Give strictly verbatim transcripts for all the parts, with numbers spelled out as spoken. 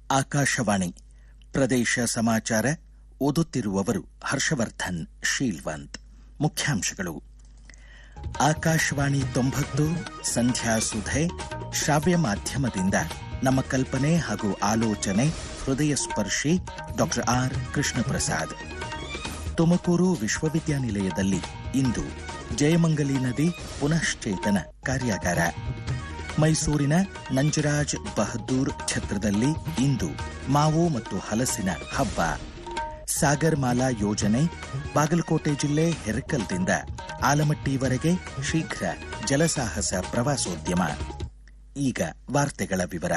ಆಕಾಶವಾಣಿ ಪ್ರದೇಶ ಸಮಾಚಾರ ಓದುತ್ತಿರುವವರು ಹರ್ಷವರ್ಧನ್ ಶೀಲ್ವಂತ್. ಮುಖ್ಯಾಂಶಗಳು: ಆಕಾಶವಾಣಿ ತೊಂಬತ್ತು ಸಂಧ್ಯಾ ಸುಧೆ ಶ್ರಾವ್ಯ ಮಾಧ್ಯಮದಿಂದ ನಮ್ಮ ಕಲ್ಪನೆ ಹಾಗೂ ಆಲೋಚನೆ ಹೃದಯ ಸ್ಪರ್ಶಿ ಡಾ ಆರ್ ಕೃಷ್ಣಪ್ರಸಾದ್. ತುಮಕೂರು ವಿಶ್ವವಿದ್ಯಾನಿಲಯದಲ್ಲಿ ಇಂದು ಜಯಮಂಗಲಿ ನದಿ ಪುನಶ್ಚೇತನ ಕಾರ್ಯಾಗಾರ. ಮೈಸೂರಿನ ನಂಜರಾಜ್ ಬಹದ್ದೂರ್ ಛತ್ರದಲ್ಲಿ ಇಂದು ಮಾವು ಮತ್ತು ಹಲಸಿನ ಹಬ್ಬ. ಸಾಗರ್ ಮಾಲಾ ಯೋಜನೆ ಬಾಗಲಕೋಟೆ ಜಿಲ್ಲೆ ಹೆರಕಲ್ದಿಂದ ಆಲಮಟ್ಟಿವರೆಗೆ ಶೀಘ್ರ ಜಲಸಾಹಸ ಪ್ರವಾಸೋದ್ಯಮ. ಈಗ ವಾರ್ತೆಗಳ ವಿವರ.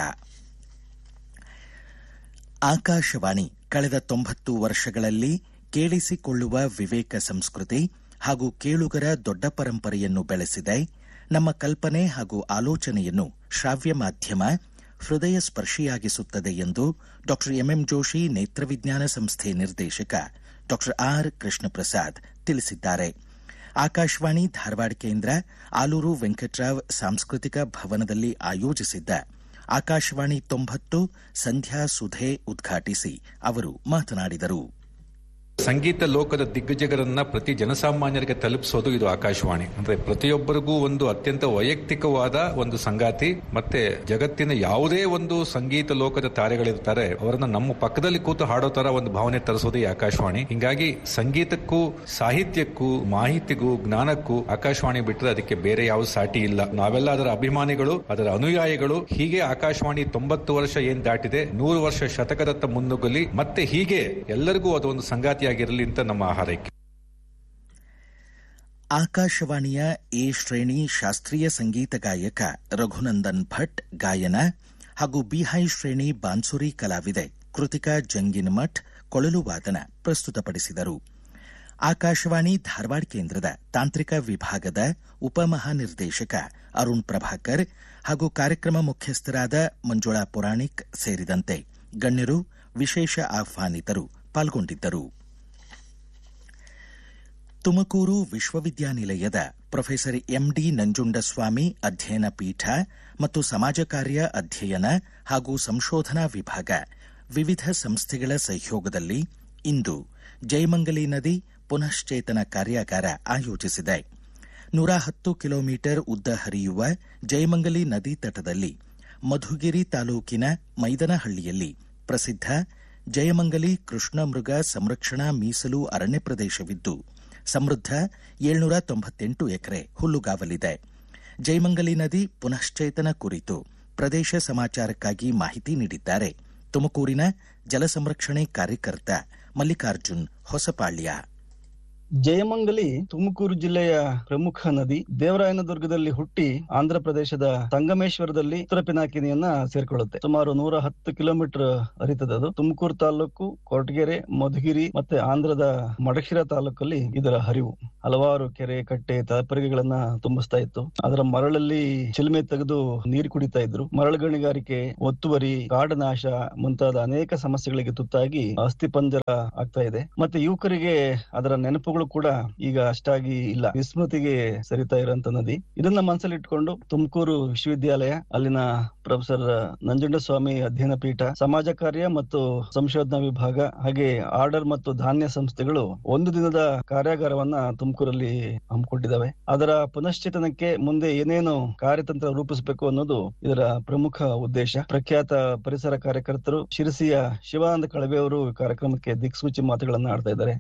ಆಕಾಶವಾಣಿ ಕಳೆದ ತೊಂಬತ್ತು ವರ್ಷಗಳಲ್ಲಿ ಕೇಳಿಸಿಕೊಳ್ಳುವ ವಿವೇಕ ಸಂಸ್ಕೃತಿ ಹಾಗೂ ಕೇಳುಗರ ದೊಡ್ಡ ಪರಂಪರೆಯನ್ನು ಬೆಳೆಸಿದೆ. ನಮ್ಮ ಕಲ್ಪನೆ ಹಾಗೂ ಆಲೋಚನೆಯನ್ನು ಶ್ರಾವ್ಯ ಮಾಧ್ಯಮ ಹೃದಯ ಸ್ಪರ್ಶಿಯಾಗಿಸುತ್ತದೆ ಎಂದು ಡಾ ಎಂಎಂ ಜೋಶಿ ನೇತ್ರವಿಜ್ಞಾನ ಸಂಸ್ಥೆ ನಿರ್ದೇಶಕ ಡಾ ಆರ್ ಕೃಷ್ಣಪ್ರಸಾದ್ ತಿಳಿಸಿದ್ದಾರೆ. ಆಕಾಶವಾಣಿ ಧಾರವಾಡ ಕೇಂದ್ರ ಆಲೂರು ವೆಂಕಟರಾವ್ ಸಾಂಸ್ಕೃತಿಕ ಭವನದಲ್ಲಿ ಆಯೋಜಿಸಿದ್ದ ಆಕಾಶವಾಣಿ ತೊಂಬತ್ತು ಸಂಧ್ಯಾ ಸುಧೆ ಉದ್ಘಾಟಿಸಿ ಅವರು ಮಾತನಾಡಿದರು. ಸಂಗೀತ ಲೋಕದ ದಿಗ್ಗಜರನ್ನ ಪ್ರತಿ ಜನಸಾಮಾನ್ಯರಿಗೆ ತಲುಪಿಸೋದು ಇದು ಆಕಾಶವಾಣಿ. ಅಂದ್ರೆ ಪ್ರತಿಯೊಬ್ಬರಿಗೂ ಒಂದು ಅತ್ಯಂತ ವೈಯಕ್ತಿಕವಾದ ಒಂದು ಸಂಗಾತಿ. ಮತ್ತೆ ಜಗತ್ತಿನ ಯಾವುದೇ ಒಂದು ಸಂಗೀತ ಲೋಕದ ತಾರೆಗಳಿರ್ತಾರೆ, ಅವರನ್ನ ನಮ್ಮ ಪಕ್ಕದಲ್ಲಿ ಕೂತು ಹಾಡೋ ತರ ಒಂದು ಭಾವನೆ ತರಿಸೋದು ಈ ಆಕಾಶವಾಣಿ. ಹಿಂಗಾಗಿ ಸಂಗೀತಕ್ಕೂ ಸಾಹಿತ್ಯಕ್ಕೂ ಮಾಹಿತಿಗೂ ಜ್ಞಾನಕ್ಕೂ ಆಕಾಶವಾಣಿ ಬಿಟ್ಟರೆ ಅದಕ್ಕೆ ಬೇರೆ ಯಾವ ಸಾಟಿ ಇಲ್ಲ. ನಾವೆಲ್ಲ ಅದರ ಅಭಿಮಾನಿಗಳು, ಅದರ ಅನುಯಾಯಿಗಳು. ಹೀಗೆ ಆಕಾಶವಾಣಿ ತೊಂಬತ್ತು ವರ್ಷ ಏನ್ ದಾಟಿದೆ, ನೂರು ವರ್ಷ ಶತಕದತ್ತ ಮುನ್ನುಗ್ಗಲಿ, ಮತ್ತೆ ಹೀಗೆ ಎಲ್ಲರಿಗೂ ಅದೊಂದು ಸಂಗಾತಿ ಆಗಿರಲಿ ಅಂತ ನಮ್ಮ ಹಾರೈಕೆ. ಆಕಾಶವಾಣಿಯ ಎ ಶ್ರೇಣಿ ಶಾಸ್ತ್ರೀಯ ಸಂಗೀತ ಗಾಯಕ ರಘುನಂದನ್ ಭಟ್ ಗಾಯನ ಹಾಗೂ ಬಿಹೈ ಶ್ರೇಣಿ ಬಾನ್ಸುರಿ ಕಲಾವಿದೆ ಕೃತಿಕಾ ಜಂಗಿನಮಠ್ ಕೊಳಲು ವಾದನ ಪ್ರಸ್ತುತಪಡಿಸಿದರು. ಆಕಾಶವಾಣಿ ಧಾರವಾಡ ಕೇಂದ್ರದ ತಾಂತ್ರಿಕ ವಿಭಾಗದ ಉಪಮಹಾನಿರ್ದೇಶಕ ಅರುಣ್ ಪ್ರಭಾಕರ್ ಹಾಗೂ ಕಾರ್ಯಕ್ರಮ ಮುಖ್ಯಸ್ಥರಾದ ಮಂಜುಳಾ ಪುರಾಣಿಕ್ ಸೇರಿದಂತೆ ಗಣ್ಯರು, ವಿಶೇಷ ಆಹ್ವಾನಿತರು ಪಾಲ್ಗೊಂಡಿದ್ದರು. ತುಮಕೂರು ವಿಶ್ವವಿದ್ಯಾನಿಲಯದ ಪ್ರೊಫೆಸರ್ ಎಂಡಿ ನಂಜುಂಡಸ್ವಾಮಿ ಅಧ್ಯಯನ ಪೀಠ ಮತ್ತು ಸಮಾಜ ಕಾರ್ಯ ಅಧ್ಯಯನ ಹಾಗೂ ಸಂಶೋಧನಾ ವಿಭಾಗ ವಿವಿಧ ಸಂಸ್ಥೆಗಳ ಸಹಯೋಗದಲ್ಲಿ ಇಂದು ಜಯಮಂಗಲಿ ನದಿ ಪುನಶ್ಚೇತನ ಕಾರ್ಯಾಗಾರ ಆಯೋಜಿಸಿದೆ. ನೂರ ಹತ್ತು ಕಿಲೋಮೀಟರ್ ಉದ್ದ ಹರಿಯುವ ಜಯಮಂಗಲಿ ನದಿ ತಟದಲ್ಲಿ ಮಧುಗಿರಿ ತಾಲೂಕಿನ ಮೈದನಹಳ್ಳಿಯಲ್ಲಿ ಪ್ರಸಿದ್ಧ ಜಯಮಂಗಲಿ ಕೃಷ್ಣ ಮೃಗ ಸಂರಕ್ಷಣಾ ಮೀಸಲು ಅರಣ್ಯ ಪ್ರದೇಶವಿದ್ದು ಸಮೃದ್ಧ ಏಳ್ನೂರ ತೊಂಬತ್ತೆಂಟು ಎಕರೆ ಹುಲ್ಲುಗಾವಲಿದೆ. ಜಯಮಂಗಲಿ ನದಿ ಪುನಶ್ಚೇತನ ಕುರಿತು ಪ್ರದೇಶ ಸಮಾಚಾರಕ್ಕಾಗಿ ಮಾಹಿತಿ ನೀಡಿದ್ದಾರೆ ತುಮಕೂರಿನ ಜಲ ಸಂರಕ್ಷಣೆ ಕಾರ್ಯಕರ್ತ ಮಲ್ಲಿಕಾರ್ಜುನ್ ಹೊಸಪಾಳ್ಯ. ಜಯಮಂಗಲಿ ತುಮಕೂರು ಜಿಲ್ಲೆಯ ಪ್ರಮುಖ ನದಿ. ದೇವರಾಯನದುರ್ಗದಲ್ಲಿ ಹುಟ್ಟಿ ಆಂಧ್ರ ಪ್ರದೇಶದ ಸಂಗಮೇಶ್ವರದಲ್ಲಿ ಉತ್ತರ ಪಿನಾಕಿನಿಯನ್ನ ಸೇರ್ಕೊಳ್ಳುತ್ತೆ. ಸುಮಾರು ನೂರ ಹತ್ತು ಕಿಲೋಮೀಟರ್ ಹರಿತದೆ. ಅದು ತುಮಕೂರು ತಾಲೂಕು, ಕೊರಟಗೆರೆ, ಮಧುಗಿರಿ ಮತ್ತೆ ಆಂಧ್ರದ ಮಡಶಿರ ತಾಲೂಕಲ್ಲಿ ಇದರ ಹರಿವು. ಹಲವಾರು ಕೆರೆ, ಕಟ್ಟೆ, ತಪರಿಗೆಗಳನ್ನ ತುಂಬಿಸ್ತಾ ಇತ್ತು. ಅದರ ಮರಳಲ್ಲಿ ಚಿಲುಮೆ ತೆಗೆದು ನೀರು ಕುಡಿತಾ ಇದ್ರು. ಮರಳು ಗಣಿಗಾರಿಕೆ, ಒತ್ತುವರಿ, ಕಾಡುನಾಶ ಮುಂತಾದ ಅನೇಕ ಸಮಸ್ಯೆಗಳಿಗೆ ತುತ್ತಾಗಿ ಅಸ್ಥಿಪಂಜರ ಆಗ್ತಾ ಇದೆ. ಮತ್ತೆ ಯುವಕರಿಗೆ ಅದರ ನೆನಪುಗಳು ಕೂಡ ಈಗ ಅಷ್ಟಾಗಿ ಇಲ್ಲ. ವಿಸ್ಮೃತಿಗೆ ಸರಿತಾ ಇರುವಂತ ನದಿ. ಇದನ್ನ ಮನಸ್ಸಲ್ಲಿ ಇಟ್ಕೊಂಡು ತುಮಕೂರು ವಿಶ್ವವಿದ್ಯಾಲಯ, ಅಲ್ಲಿನ ಪ್ರೊಫೆಸರ್ ನಂಜುಂಡಸ್ವಾಮಿ ಅಧ್ಯಯನ ಪೀಠ, ಸಮಾಜ ಕಾರ್ಯ ಮತ್ತು ಸಂಶೋಧನಾ ವಿಭಾಗ ಹಾಗೆ ಆರ್ಡರ್ ಮತ್ತು ಧಾನ್ಯ ಸಂಸ್ಥೆಗಳು ಒಂದು ದಿನದ ಕಾರ್ಯಾಗಾರವನ್ನ ತುಮಕೂರಲ್ಲಿ ಹಮ್ಮಿಕೊಂಡಿದ್ದಾವೆ. ಅದರ ಪುನಶ್ಚೇತನಕ್ಕೆ ಮುಂದೆ ಏನೇನು ಕಾರ್ಯತಂತ್ರ ರೂಪಿಸಬೇಕು ಅನ್ನೋದು ಇದರ ಪ್ರಮುಖ ಉದ್ದೇಶ. ಪ್ರಖ್ಯಾತ ಪರಿಸರ ಕಾರ್ಯಕರ್ತರು ಶಿರಸಿಯ ಶಿವಾನಂದ ಕಳವೆ ಅವರು ಕಾರ್ಯಕ್ರಮಕ್ಕೆ ದಿಕ್ಸೂಚಿ ಮಾತುಗಳನ್ನ ಆಡ್ತಾ ಇದ್ದಾರೆ.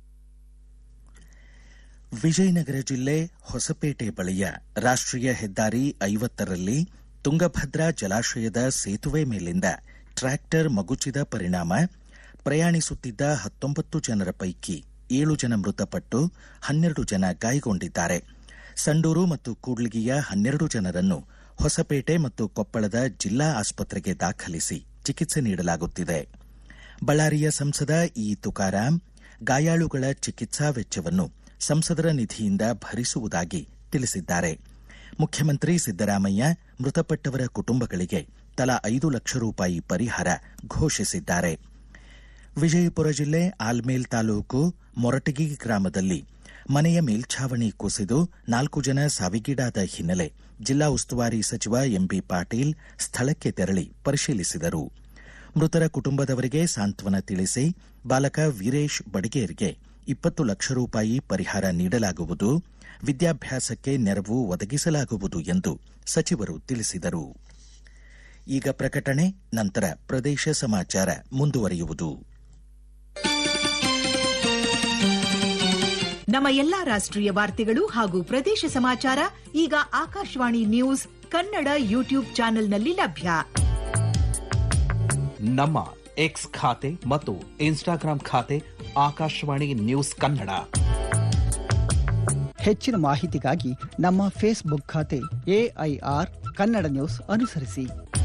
ವಿಜಯನಗರ ಜಿಲ್ಲೆ ಹೊಸಪೇಟೆ ಬಳಿಯ ರಾಷ್ಟ್ರೀಯ ಹೆದ್ದಾರಿ ಐವತ್ತರಲ್ಲಿ ತುಂಗಭದ್ರಾ ಜಲಾಶಯದ ಸೇತುವೆ ಮೇಲಿಂದ ಟ್ರ್ಯಾಕ್ಟರ್ ಮಗುಚಿದ ಪರಿಣಾಮ ಪ್ರಯಾಣಿಸುತ್ತಿದ್ದ ಹತ್ತೊಂಬತ್ತು ಜನರ ಪೈಕಿ ಏಳು ಜನ ಮೃತಪಟ್ಟು ಹನ್ನೆರಡು ಜನ ಗಾಯಗೊಂಡಿದ್ದಾರೆ. ಸಂಡೂರು ಮತ್ತು ಕೂಡ್ಲಿಗಿಯ ಹನ್ನೆರಡು ಜನರನ್ನು ಹೊಸಪೇಟೆ ಮತ್ತು ಕೊಪ್ಪಳದ ಜಿಲ್ಲಾ ಆಸ್ಪತ್ರೆಗೆ ದಾಖಲಿಸಿ ಚಿಕಿತ್ಸೆ ನೀಡಲಾಗುತ್ತಿದೆ. ಬಳ್ಳಾರಿಯ ಸಂಸದ ಇ ತುಕಾರಾಂ ಗಾಯಾಳುಗಳ ಚಿಕಿತ್ಸಾ ವೆಚ್ಚವನ್ನು ಸಂಸದರ ನಿಧಿಯಿಂದ ಭರಿಸುವುದಾಗಿ ತಿಳಿಸಿದ್ದಾರೆ. ಮುಖ್ಯಮಂತ್ರಿ ಸಿದ್ದರಾಮಯ್ಯ ಮೃತಪಟ್ಟವರ ಕುಟುಂಬಗಳಿಗೆ ತಲಾ ಐದು ಲಕ್ಷ ರೂಪಾಯಿ ಪರಿಹಾರ ಘೋಷಿಸಿದ್ದಾರೆ. ವಿಜಯಪುರ ಜಿಲ್ಲೆ ಆಲ್ಮೇಲ್ ತಾಲೂಕು ಮೊರಟಗಿ ಗ್ರಾಮದಲ್ಲಿ ಮನೆಯ ಮೇಲ್ಛಾವಣಿ ಕುಸಿದು ನಾಲ್ಕು ಜನ ಸಾವಿಗೀಡಾದ ಹಿನ್ನೆಲೆ ಜಿಲ್ಲಾ ಉಸ್ತುವಾರಿ ಸಚಿವ ಎಂಬಿ ಪಾಟೀಲ್ ಸ್ಥಳಕ್ಕೆ ತೆರಳಿ ಪರಿಶೀಲಿಸಿದರು. ಮೃತರ ಕುಟುಂಬದವರಿಗೆ ಸಾಂತ್ವನ ತಿಳಿಸಿ ಬಾಲಕ ವೀರೇಶ್ ಬಡಿಗೇರ್ಗೆ ಇಪ್ಪತ್ತು ಲಕ್ಷ ರೂಪಾಯಿ ಪರಿಹಾರ ನೀಡಲಾಗುವುದು, ವಿದ್ಯಾಭ್ಯಾಸಕ್ಕೆ ನೆರವು ಒದಗಿಸಲಾಗುವುದು ಎಂದು ಸಚಿವರು ತಿಳಿಸಿದರು. ಈಗ ಪ್ರಕಟಣೆ, ನಂತರ ಪ್ರದೇಶ ಸಮಾಚಾರ ಮುಂದುವರಿಯುವುದು. ನಮ್ಮ ಎಲ್ಲಾ ರಾಷ್ಟ್ರೀಯ ವಾರ್ತೆಗಳು ಹಾಗೂ ಪ್ರದೇಶ ಸಮಾಚಾರ ಈಗ ಆಕಾಶವಾಣಿ ನ್ಯೂಸ್ ಕನ್ನಡ ಯೂಟ್ಯೂಬ್ ಚಾನೆಲ್ನಲ್ಲಿ ಲಭ್ಯ. ನಮ್ಮ ಎಕ್ಸ್ ಖಾತೆ ಮತ್ತು ಇನ್ಸ್ಟಾಗ್ರಾಂ ಖಾತೆ ಆಕಾಶವಾಣಿ ನ್ಯೂಸ್ ಕನ್ನಡ. ಹೆಚ್ಚಿನ ಮಾಹಿತಿಗಾಗಿ ನಮ್ಮ ಫೇಸ್ಬುಕ್ ಖಾತೆ ಎಐಆರ್ ಕನ್ನಡ ನ್ಯೂಸ್ ಅನುಸರಿಸಿ.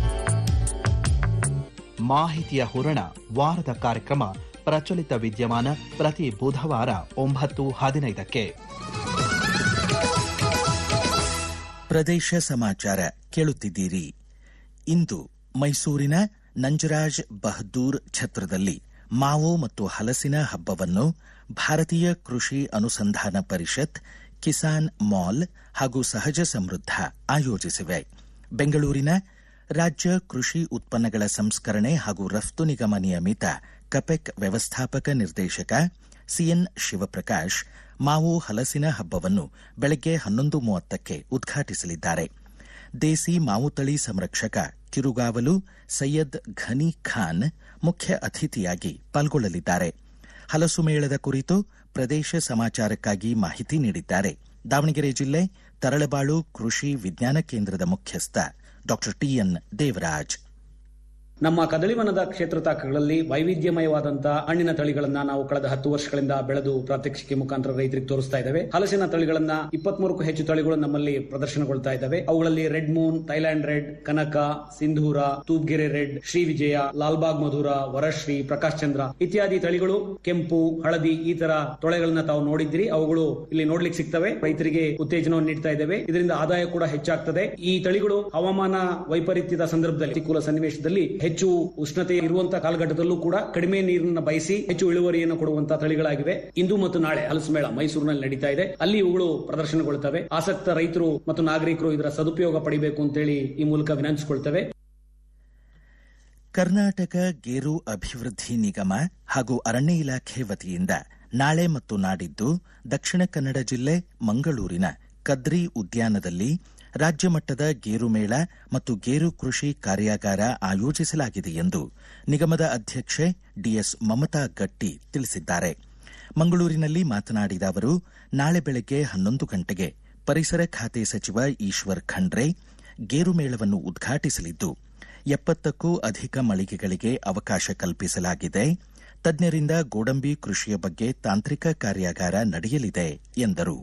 ಮಾಹಿತಿಯ ಹೂರಣ ವಾರದ ಕಾರ್ಯಕ್ರಮ ಪ್ರಚಲಿತ ವಿದ್ಯಮಾನ ಪ್ರತಿ ಬುಧವಾರ ಒಂಬತ್ತು ಹದಿನೈದಕ್ಕೆ. ಪ್ರದೇಶ ಸಮಾಚಾರ ಕೇಳುತ್ತಿದ್ದೀರಿ. ಇಂದು ಮೈಸೂರಿನ ನಂಜರಾಜ್ ಬಹದ್ದೂರ್ ಛತ್ರದಲ್ಲಿ ಮಾವು ಮತ್ತು ಹಲಸಿನ ಹಬ್ಬವನ್ನು ಭಾರತೀಯ ಕೃಷಿ ಅನುಸಂಧಾನ ಪರಿಷತ್, ಕಿಸಾನ್ ಮಾಲ್ ಹಾಗೂ ಸಹಜ ಸಮೃದ್ಧ ಆಯೋಜಿಸಿವೆ. ಬೆಂಗಳೂರಿನ ರಾಜ್ಯ ಕೃಷಿ ಉತ್ಪನ್ನಗಳ ಸಂಸ್ಕರಣೆ ಹಾಗೂ ರಫ್ತು ನಿಗಮ ನಿಯಮಿತ ಕಪೆಕ್ ವ್ಯವಸ್ಥಾಪಕ ನಿರ್ದೇಶಕ ಸಿಎನ್ ಶಿವಪ್ರಕಾಶ್ ಮಾವು ಹಲಸಿನ ಹಬ್ಬವನ್ನು ಬೆಳಗ್ಗೆ ಹನ್ನೊಂದು ಮೂವತ್ತಕ್ಕೆ ಉದ್ಘಾಟಿಸಲಿದ್ದಾರೆ. ದೇಸಿ ಮಾವು ತಳಿ ಸಂರಕ್ಷಕ ಕಿರುಗಾವಲು ಸೈಯದ್ ಘನಿ ಖಾನ್ ಮುಖ್ಯ ಅತಿಥಿಯಾಗಿ ಪಾಲ್ಗೊಳ್ಳಲಿದ್ದಾರೆ. ಹಲಸು ಮೇಳದ ಕುರಿತು ಪ್ರದೇಶ ಸಮಾಚಾರಕ್ಕಾಗಿ ಮಾಹಿತಿ ನೀಡಿದ್ದಾರೆ ದಾವಣಗೆರೆ ಜಿಲ್ಲೆ ತರಳಬಾಳು ಕೃಷಿ ವಿಜ್ಞಾನ ಕೇಂದ್ರದ ಮುಖ್ಯಸ್ಥ ಡಾಕ್ಟರ್ ಟಿಎನ್ ದೇವರಾಜ್. ನಮ್ಮ ಕದಳಿವನದ ಕ್ಷೇತ್ರ ತಾಕಗಳಲ್ಲಿ ವೈವಿಧ್ಯಮಯವಾದಂತಹ ಹಣ್ಣಿನ ತಳಿಗಳನ್ನ ನಾವು ಕಳೆದ ಹತ್ತು ವರ್ಷಗಳಿಂದ ಬೆಳೆದು ಪ್ರಾತ್ಯಕ್ಷಿಕೆ ಮುಖಾಂತರ ರೈತರಿಗೆ ತೋರಿಸ್ತಾ ಇದ್ದೇವೆ. ಹಲಸಿನ ತಳಿಗಳನ್ನ ಇಪ್ಪತ್ಮೂರಕ್ಕೂ ಹೆಚ್ಚು ತಳಿಗಳು ನಮ್ಮಲ್ಲಿ ಪ್ರದರ್ಶನಗೊಳ್ತಾ ಇದ್ದಾವೆ. ಅವುಗಳಲ್ಲಿ ರೆಡ್ ಮೂನ್, ಥೈಲ್ಯಾಂಡ್ ರೆಡ್, ಕನಕ, ಸಿಂಧೂರ, ತೂಬ್ಗೆರೆ ರೆಡ್, ಶ್ರೀ ವಿಜಯ, ಲಾಲ್ಬಾಗ್ ಮಧುರ, ವರಶ್ರೀ, ಪ್ರಕಾಶ್ ಚಂದ್ರ ಇತ್ಯಾದಿ ತಳಿಗಳು, ಕೆಂಪು, ಹಳದಿ ಈ ತರ ತೊಳೆಗಳನ್ನ ತಾವು ನೋಡಿದ್ದೀರಿ. ಅವುಗಳು ಇಲ್ಲಿ ನೋಡ್ಲಿಕ್ಕೆ ಸಿಗ್ತವೆ. ರೈತರಿಗೆ ಉತ್ತೇಜನವನ್ನು ನೀಡ್ತಾ ಇದ್ದೇವೆ. ಇದರಿಂದ ಆದಾಯ ಕೂಡ ಹೆಚ್ಚಾಗ್ತದೆ. ಈ ತಳಿಗಳು ಹವಾಮಾನ ವೈಪರೀತ್ಯದ ಸಂದರ್ಭದಲ್ಲಿ, ಪ್ರತಿಕೂಲ ಸನ್ನಿವೇಶದಲ್ಲಿ ಹೆಚ್ಚು ಉಷ್ಣತೆ ಇರುವಂತಹ ಕಾಲಘಟ್ಟದಲ್ಲೂ ಕೂಡ ಕಡಿಮೆ ನೀರನ್ನು ಬಯಸಿ ಹೆಚ್ಚು ಇಳುವರಿಯನ್ನು ಕೊಡುವಂತಹ ತಳಿಗಳಾಗಿವೆ. ಇಂದು ಮತ್ತು ನಾಳೆ ಹಲಸು ಮೇಳ ಮೈಸೂರಿನಲ್ಲಿ ನಡೀತಾ ಇದೆ. ಅಲ್ಲಿ ಇವುಗಳು ಪ್ರದರ್ಶನಗೊಳ್ಳುತ್ತವೆ. ಆಸಕ್ತ ರೈತರು ಮತ್ತು ನಾಗರಿಕರು ಇದರ ಸದುಪಯೋಗ ಪಡಿಬೇಕು ಅಂತೇಳಿ ಈ ಮೂಲಕ ವಿನಂತಿಸಿಕೊಳ್ತೇವೆ. ಕರ್ನಾಟಕ ಗೇರು ಅಭಿವೃದ್ಧಿ ನಿಗಮ ಹಾಗೂ ಅರಣ್ಯ ಇಲಾಖೆ ವತಿಯಿಂದ ನಾಳೆ ಮತ್ತು ನಾಡಿದ್ದು ದಕ್ಷಿಣ ಕನ್ನಡ ಜಿಲ್ಲೆ ಮಂಗಳೂರಿನ ಕದ್ರಿ ಉದ್ಯಾನದಲ್ಲಿ ರಾಜ್ಯ ಮಟ್ಟದ ಗೇರು ಮೇಳ ಮತ್ತು ಗೇರು ಕೃಷಿ ಕಾರ್ಯಾಗಾರ ಆಯೋಜಿಸಲಾಗಿದೆ ಎಂದು ನಿಗಮದ ಅಧ್ಯಕ್ಷೆ ಡಿಎಸ್ ಮಮತಾ ಗಟ್ಟಿ ತಿಳಿಸಿದ್ದಾರೆ. ಮಂಗಳೂರಿನಲ್ಲಿ ಮಾತನಾಡಿದ ಅವರು, ನಾಳೆ ಬೆಳಗ್ಗೆ ಹನ್ನೊಂದು ಗಂಟೆಗೆ ಪರಿಸರ ಖಾತೆ ಸಚಿವ ಈಶ್ವರ್ ಖಂಡ್ರೆ ಗೇರು ಮೇಳವನ್ನು ಉದ್ಘಾಟಿಸಲಿದ್ದು, ಎಪ್ಪತ್ತಕ್ಕೂ ಅಧಿಕ ಮಳಿಗೆಗಳಿಗೆ ಅವಕಾಶ ಕಲ್ಪಿಸಲಾಗಿದೆ. ತಜ್ಞರಿಂದ ಗೋಡಂಬಿ ಕೃಷಿಯ ಬಗ್ಗೆ ತಾಂತ್ರಿಕ ಕಾರ್ಯಾಗಾರ ನಡೆಯಲಿದೆ ಎಂದರು.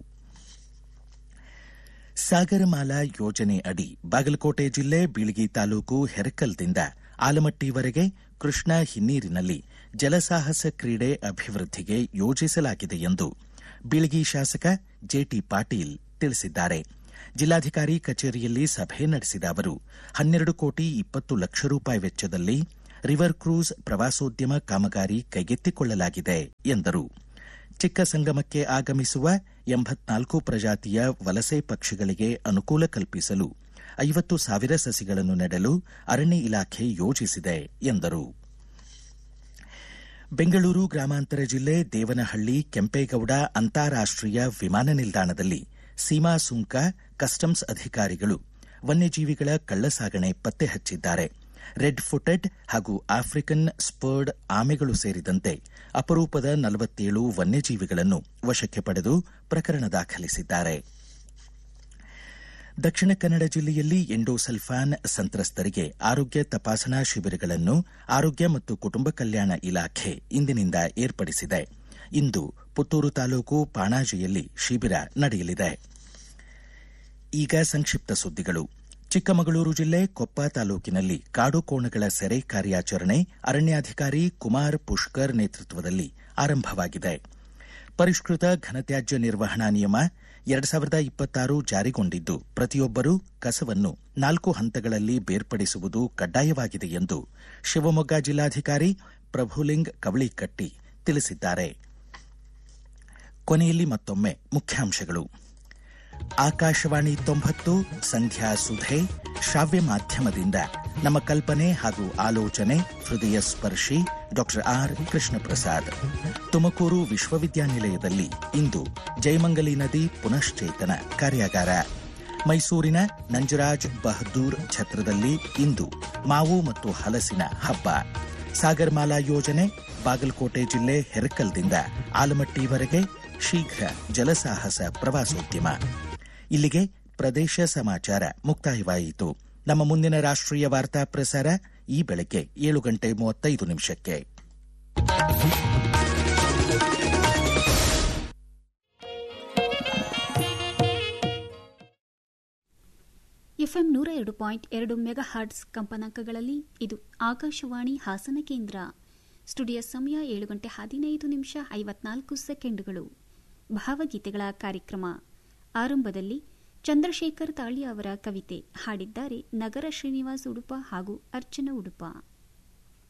ಸಾಗರಮಾಲಾ ಯೋಜನೆ ಅಡಿ ಬಾಗಲಕೋಟೆ ಜಿಲ್ಲೆ ಬೀಳಗಿ ತಾಲೂಕು ಹೆರಕಲ್ದಿಂದ ಆಲಮಟ್ಟಿವರೆಗೆ ಕೃಷ್ಣಾ ಹಿನ್ನೀರಿನಲ್ಲಿ ಜಲಸಾಹಸ ಕ್ರೀಡೆ ಅಭಿವೃದ್ಧಿಗೆ ಯೋಜಿಸಲಾಗಿದೆ ಎಂದು ಬೀಳಗಿ ಶಾಸಕ ಜೆಟಿ ಪಾಟೀಲ್ ತಿಳಿಸಿದ್ದಾರೆ. ಜಿಲ್ಲಾಧಿಕಾರಿ ಕಚೇರಿಯಲ್ಲಿ ಸಭೆ ನಡೆಸಿದ ಅವರು, ಹನ್ನೆರಡು ಕೋಟಿ ಇಪ್ಪತ್ತು ಲಕ್ಷ ರೂಪಾಯಿ ವೆಚ್ಚದಲ್ಲಿ ರಿವರ್ ಕ್ರೂಸ್ ಪ್ರವಾಸೋದ್ಯಮ ಕಾಮಗಾರಿ ಕೈಗೆತ್ತಿಕೊಳ್ಳಲಾಗಿದೆ ಎಂದರು. ಚಿಕ್ಕ ಸಂಗಮಕ್ಕೆ ಆಗಮಿಸುವ ಎಂಬತ್ನಾಲ್ಕು ಪ್ರಜಾತಿಯ ವಲಸೆ ಪಕ್ಷಿಗಳಿಗೆ ಅನುಕೂಲ ಕಲ್ಪಿಸಲು ಐವತ್ತು ಸಾವಿರ ಸಸಿಗಳನ್ನು ನೆಡಲು ಅರಣ್ಯ ಇಲಾಖೆ ಯೋಜಿಸಿದೆ ಎಂದರು. ಬೆಂಗಳೂರು ಗ್ರಾಮಾಂತರ ಜಿಲ್ಲೆ ದೇವನಹಳ್ಳಿ ಕೆಂಪೇಗೌಡ ಅಂತಾರಾಷ್ಟೀಯ ವಿಮಾನ ನಿಲ್ದಾಣದಲ್ಲಿ ಸೀಮಾ ಸುಂಕ ಕಸ್ಟಮ್ಸ್ ಅಧಿಕಾರಿಗಳು ವನ್ಯಜೀವಿಗಳ ಕಳ್ಳಸಾಗಣೆ ಪತ್ತೆ ಹಚ್ಚಿದ್ದಾರೆ. ರೆಡ್ ಫುಟೆಡ್ ಹಾಗೂ ಆಫ್ರಿಕನ್ ಸ್ಪರ್ಡ್ ಆಮೆಗಳು ಸೇರಿದಂತೆ ಅಪರೂಪದ ನಲವತ್ತೇಳು ವನ್ಯಜೀವಿಗಳನ್ನು ವಶಕ್ಕೆ ಪಡೆದು ಪ್ರಕರಣ ದಾಖಲಿಸಿದ್ದಾರೆ. ದಕ್ಷಿಣ ಕನ್ನಡ ಜಿಲ್ಲೆಯಲ್ಲಿ ಎಂಡೋಸಲ್ಫಾನ್ ಸಂತ್ರಸ್ತರಿಗೆ ಆರೋಗ್ಯ ತಪಾಸಣಾ ಶಿಬಿರಗಳನ್ನು ಆರೋಗ್ಯ ಮತ್ತು ಕುಟುಂಬ ಕಲ್ಯಾಣ ಇಲಾಖೆ ಇಂದಿನಿಂದ ಏರ್ಪಡಿಸಿದೆ. ಇಂದು ಪುತ್ತೂರು ತಾಲೂಕು ಪಾಣಾಜಿಯಲ್ಲಿ ಶಿಬಿರ ನಡೆಯಲಿದೆ. ಈಗ ಸಂಕ್ಷಿಪ್ತ ಸುದ್ದಿಗಳು. ಚಿಕ್ಕಮಗಳೂರು ಜಿಲ್ಲೆ ಕೊಪ್ಪ ತಾಲೂಕಿನಲ್ಲಿ ಕಾಡು ಕೋಣಗಳ ಸೆರೆ ಕಾರ್ಯಾಚರಣೆ ಅರಣ್ಯಾಧಿಕಾರಿ ಕುಮಾರ್ ಪುಷ್ಕರ್ ನೇತೃತ್ವದಲ್ಲಿ ಆರಂಭವಾಗಿದೆ. ಪರಿಷ್ಕೃತ ಘನತ್ಯಾಜ್ಯ ನಿರ್ವಹಣಾ ನಿಯಮ ಎರಡು ಸಾವಿರದ ಇಪ್ಪತ್ತಾರು ಜಾರಿಗೊಂಡಿದ್ದು, ಪ್ರತಿಯೊಬ್ಬರೂ ಕಸವನ್ನು ನಾಲ್ಕು ಹಂತಗಳಲ್ಲಿ ಬೇರ್ಪಡಿಸುವುದು ಕಡ್ಡಾಯವಾಗಿದೆ ಎಂದು ಶಿವಮೊಗ್ಗ ಜಿಲ್ಲಾಧಿಕಾರಿ ಪ್ರಭುಲಿಂಗ್ ಕವಳಿಕಟ್ಟಿ ತಿಳಿಸಿದ್ದಾರೆ. ಕೊನೆಯಲ್ಲಿ ಮತ್ತೊಮ್ಮೆ ಮುಖ್ಯಾಂಶಗಳು. ಆಕಾಶವಾಣಿ ತೊಂಬತ್ತು ಸಂಧ್ಯಾ ಸುಧೆ ಶ್ರಾವ್ಯ ಮಾಧ್ಯಮದಿಂದ ನಮ್ಮ ಕಲ್ಪನೆ ಹಾಗೂ ಆಲೋಚನೆ ಹೃದಯ ಸ್ಪರ್ಶಿ ಡಾಕ್ಟರ್ ಆರ್ ಕೃಷ್ಣ ಪ್ರಸಾದ್. ತುಮಕೂರು ವಿಶ್ವವಿದ್ಯಾನಿಲಯದಲ್ಲಿ ಇಂದು ಜಯಮಂಗಲಿ ನದಿ ಪುನಶ್ಚೇತನ ಕಾರ್ಯಾಗಾರ. ಮೈಸೂರಿನ ನಂಜರಾಜ್ ಬಹದ್ದೂರ್ ಛತ್ರದಲ್ಲಿ ಇಂದು ಮಾವು ಮತ್ತು ಹಲಸಿನ ಹಬ್ಬ. ಸಾಗರ್ಮಾಲಾ ಯೋಜನೆ ಬಾಗಲಕೋಟೆ ಜಿಲ್ಲೆ ಹೆರಕಲ್ದಿಂದ ಆಲಮಟ್ಟಿವರೆಗೆ ಶೀಘ್ರ ಜಲಸಾಹಸ ಪ್ರವಾಸೋದ್ಯಮ. ಇಲ್ಲಿಗೆ ಪ್ರದೇಶ ಸಮಾಚಾರ ಮುಕ್ತಾಯವಾಯಿತು. ನಮ್ಮ ಮುಂದಿನ ರಾಷ್ಟ್ರೀಯ ವಾರ್ತಾ ಪ್ರಸಾರ ಈ ಬೆಳಗ್ಗೆ ಏಳು ಗಂಟೆ ಮೂವತ್ತೈದು ನಿಮಿಷಕ್ಕೆ. ಎಫ್ಎಂ ನೂರ ಎರಡು ಪಾಯಿಂಟ್ ಎರಡು ಮೆಗಾ ಹಾರ್ಟ್ಸ್ ಕಂಪನಾಂಕಗಳಲ್ಲಿ ಇದು ಆಕಾಶವಾಣಿ ಹಾಸನ ಕೇಂದ್ರ. ಸ್ಟುಡಿಯೋ ಸಮಯ ಏಳು ಗಂಟೆ ಹದಿನೈದು ನಿಮಿಷ ಐವತ್ನಾಲ್ಕು ಸೆಕೆಂಡುಗಳು. ಭಾವಗೀತೆಗಳ ಕಾರ್ಯಕ್ರಮ ಆರಂಭದಲ್ಲಿ ಚಂದ್ರಶೇಖರ್ ತಾಳಿ ಅವರ ಕವಿತೆ ಹಾಡಿದ್ದಾರೆ ನಗರ ಶ್ರೀನಿವಾಸ್ ಉಡುಪ ಹಾಗೂ ಅರ್ಚನಾ ಉಡುಪ.